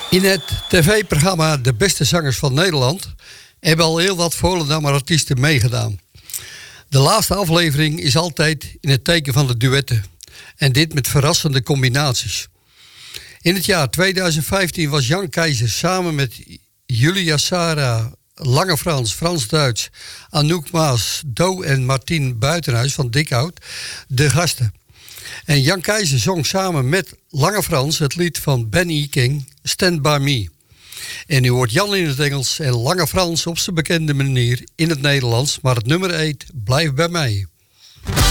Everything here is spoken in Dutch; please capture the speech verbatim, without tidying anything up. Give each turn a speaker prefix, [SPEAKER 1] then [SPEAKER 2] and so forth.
[SPEAKER 1] In het tv-programma De Beste Zangers van Nederland hebben al heel wat Volendammer artiesten meegedaan. De laatste aflevering is altijd in het teken van de duetten. En dit met verrassende combinaties. In het jaar tweeduizend vijftien was Jan Keizer samen met Julia Sara, Lange Frans, Frans Duits, Anouk Maas, Do en Martien Buitenhuis van Dikhout de gasten. En Jan Keizer zong samen met Lange Frans het lied van Ben E. King, Stand By Me. En u hoort Jan in het Engels en Lange Frans op zijn bekende manier in het Nederlands, maar het nummer heet Blijf Bij Mij.